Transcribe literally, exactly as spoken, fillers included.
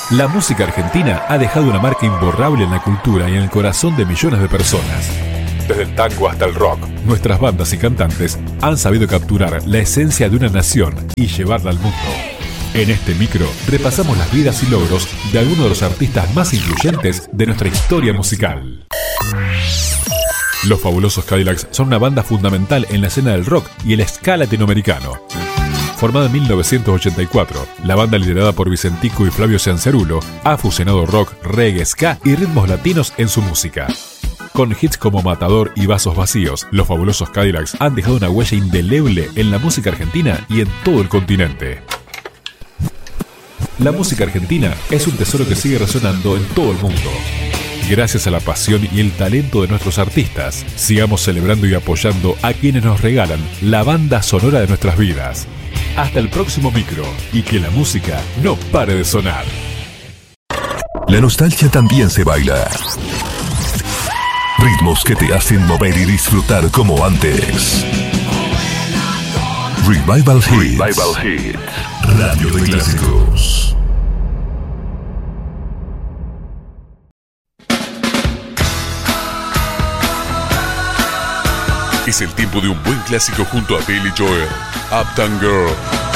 La música argentina ha dejado una marca imborrable en la cultura y en el corazón de millones de personas. Desde el tango hasta el rock, nuestras bandas y cantantes han sabido capturar la esencia de una nación y llevarla al mundo. En este micro repasamos las vidas y logros de algunos de los artistas más influyentes de nuestra historia musical. Los Fabulosos Cadillacs son una banda fundamental en la escena del rock y el ska latinoamericano. Formada en mil novecientos ochenta y cuatro, la banda liderada por Vicentico y Flavio Ciancerulo ha fusionado rock, reggae, ska y ritmos latinos en su música. Con hits como Matador y Vasos Vacíos, los Fabulosos Cadillacs han dejado una huella indeleble en la música argentina y en todo el continente. La música argentina es un tesoro que sigue resonando en todo el mundo. Gracias a la pasión y el talento de nuestros artistas, sigamos celebrando y apoyando a quienes nos regalan la banda sonora de nuestras vidas. Hasta el próximo micro y que la música no pare de sonar. La nostalgia también se baila. Ritmos que te hacen mover y disfrutar como antes. Revival Hits. Revival Hits. Radio de clásicos. Es el tiempo de un buen clásico junto a Billy Joel, Uptown Girl.